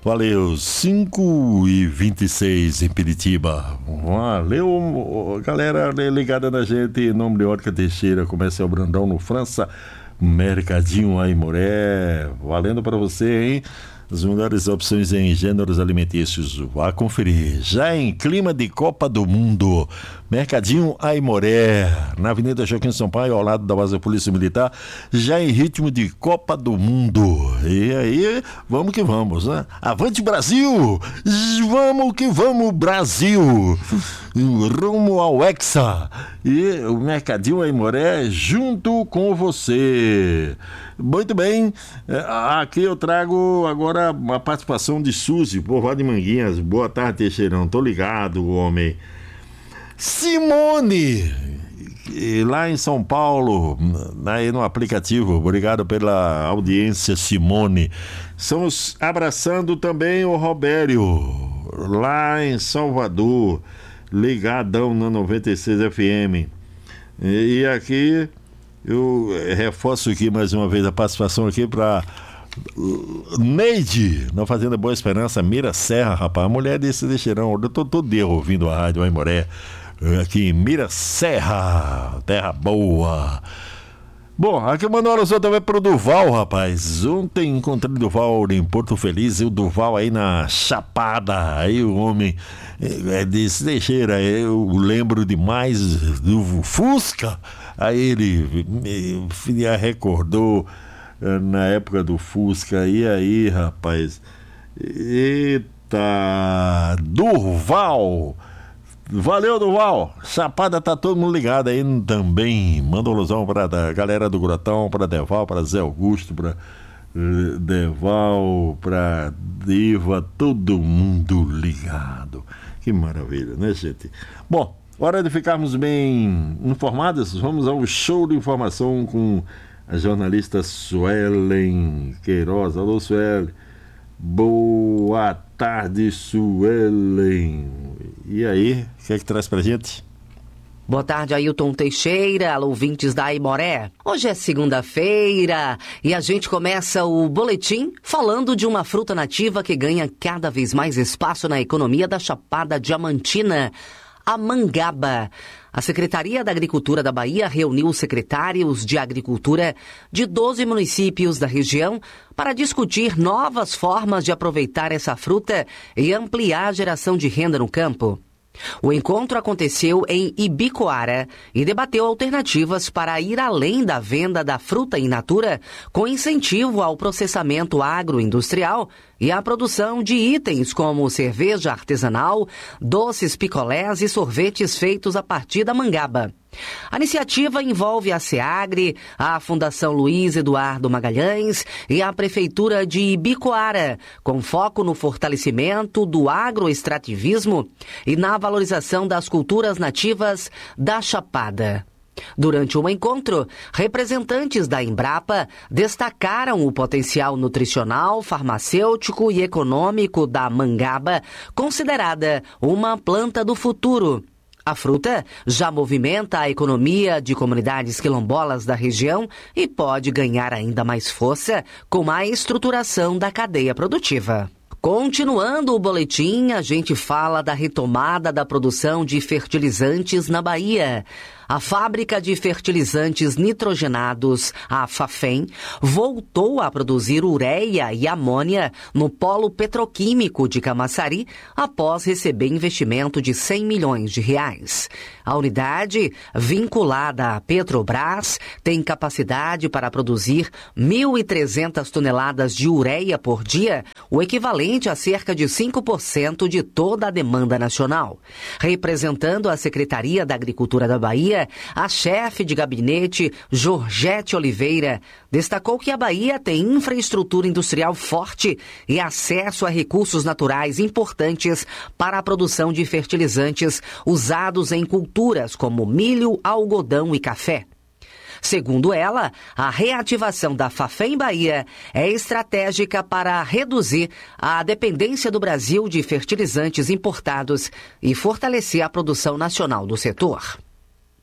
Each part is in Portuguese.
Valeu, 5h26 em Piritiba. Valeu, galera ligada na gente. Em nome de Ótica Teixeira, Comercial Brandão no França, Mercadinho Aimoré. Valendo para você, hein? As melhores opções em gêneros alimentícios. Vá conferir. Já em clima de Copa do Mundo, Mercadinho Aimoré, na Avenida Joaquim Sampaio, ao lado da base da Polícia Militar, já em ritmo de Copa do Mundo. E aí, vamos que vamos, né? Avante Brasil! Vamos que vamos, Brasil! Rumo ao Hexa. E o Mercadinho Aimoré junto com você. Muito bem, aqui eu trago agora a participação de Suzy, povoado de Manguinhas. Boa tarde, Teixeirão, tô ligado, homem. Simone, lá em São Paulo, aí no aplicativo, obrigado pela audiência, Simone. Estamos abraçando também o Robério, lá em Salvador, ligadão na 96 FM. E aqui eu reforço aqui mais uma vez a participação aqui para Neide, na Fazenda Boa Esperança, Mira Serra, rapaz, a mulher desse Teixeirão. Eu tô todo dia ouvindo a rádio Aimoré, aqui em Mira Serra, terra boa. Bom, aqui mandou uma oração também pro Duval, rapaz. Ontem encontrei o Duval em Porto Feliz, e o Duval aí na Chapada. Aí o homem disse, Teixeira, eu lembro demais do Fusca. Aí ele me recordou na época do Fusca. E aí, rapaz, eita, Durval. Valeu, Duval. Chapada, tá todo mundo ligado aí também. Manda um alusão pra galera do Grotão, pra Deval, pra Zé Augusto, pra Deval, pra Diva, todo mundo ligado. Que maravilha, né, gente? Bom, hora de ficarmos bem informados. Vamos ao show de informação com a jornalista Suelen Queiroz. Alô, Suelen. Boa tarde, Suelen. E aí, o que é que traz pra gente? Boa tarde, Ailton Teixeira, alô, ouvintes da Aimoré. Hoje é segunda-feira e a gente começa o boletim falando de uma fruta nativa que ganha cada vez mais espaço na economia da Chapada Diamantina, a mangaba. A Secretaria da Agricultura da Bahia reuniu os secretários de Agricultura de 12 municípios da região para discutir novas formas de aproveitar essa fruta e ampliar a geração de renda no campo. O encontro aconteceu em Ibicoara e debateu alternativas para ir além da venda da fruta in natura, com incentivo ao processamento agroindustrial e à produção de itens como cerveja artesanal, doces, picolés e sorvetes feitos a partir da mangaba. A iniciativa envolve a SEAGRE, a Fundação Luiz Eduardo Magalhães e a Prefeitura de Ibicoara, com foco no fortalecimento do agroextrativismo e na valorização das culturas nativas da Chapada. Durante o encontro, representantes da Embrapa destacaram o potencial nutricional, farmacêutico e econômico da mangaba, considerada uma planta do futuro. A fruta já movimenta a economia de comunidades quilombolas da região e pode ganhar ainda mais força com a estruturação da cadeia produtiva. Continuando o boletim, a gente fala da retomada da produção de fertilizantes na Bahia. A fábrica de fertilizantes nitrogenados, a Fafem, voltou a produzir ureia e amônia no polo petroquímico de Camaçari após receber investimento de R$100 milhões. A unidade, vinculada à Petrobras, tem capacidade para produzir 1.300 toneladas de ureia por dia, o equivalente a cerca de 5% de toda a demanda nacional. Representando a Secretaria da Agricultura da Bahia, a chefe de gabinete, Georgette Oliveira, destacou que a Bahia tem infraestrutura industrial forte e acesso a recursos naturais importantes para a produção de fertilizantes usados em culturas como milho, algodão e café. Segundo ela, a reativação da Fafem Bahia é estratégica para reduzir a dependência do Brasil de fertilizantes importados e fortalecer a produção nacional do setor.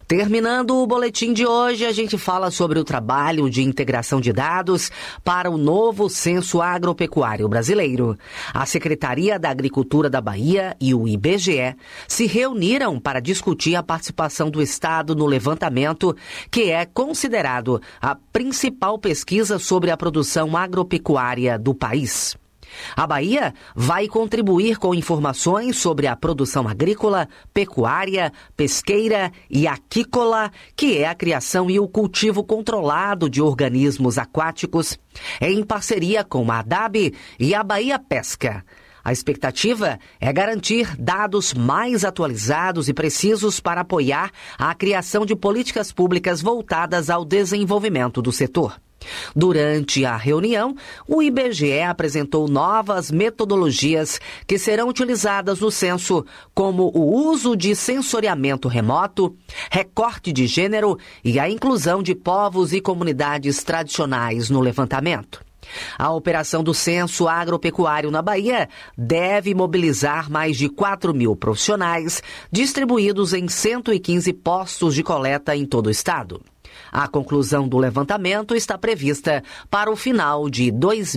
Terminando o boletim de hoje, a gente fala sobre o trabalho de integração de dados para o novo Censo Agropecuário Brasileiro. A Secretaria da Agricultura da Bahia e o IBGE se reuniram para discutir a participação do Estado no levantamento, que é considerado a principal pesquisa sobre a produção agropecuária do país. A Bahia vai contribuir com informações sobre a produção agrícola, pecuária, pesqueira e aquícola, que é a criação e o cultivo controlado de organismos aquáticos, em parceria com a ADAB e a Bahia Pesca. A expectativa é garantir dados mais atualizados e precisos para apoiar a criação de políticas públicas voltadas ao desenvolvimento do setor. Durante a reunião, o IBGE apresentou novas metodologias que serão utilizadas no censo, como o uso de sensoriamento remoto, recorte de gênero e a inclusão de povos e comunidades tradicionais no levantamento. A operação do Censo Agropecuário na Bahia deve mobilizar mais de 4.000 profissionais, distribuídos em 115 postos de coleta em todo o estado. A conclusão do levantamento está prevista para o final de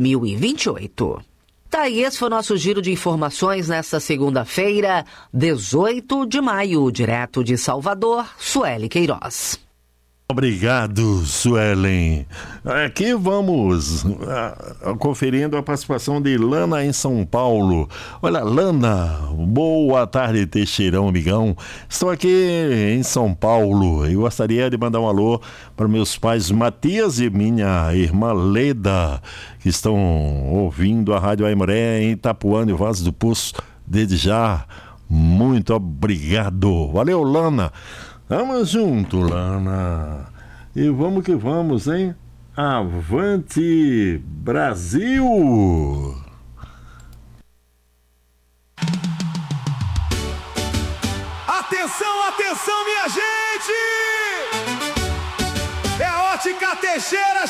2028. Tá, e esse foi o nosso giro de informações nesta segunda-feira, 18 de maio, direto de Salvador, Sueli Queiroz. Obrigado, Suelen. Aqui vamos conferindo a participação de Lana em São Paulo. Olha, Lana, boa tarde, Teixeirão, amigão. Estou aqui em São Paulo e gostaria de mandar um alô para meus pais Matias e minha irmã Leda, que estão ouvindo a Rádio Aimoré em Itapuã e Vaz do Poço. Desde já, muito obrigado. Valeu, Lana. Vamos junto, Lana. E vamos que vamos, hein? Avante, Brasil! Atenção, atenção, minha gente! É a Ótica Teixeira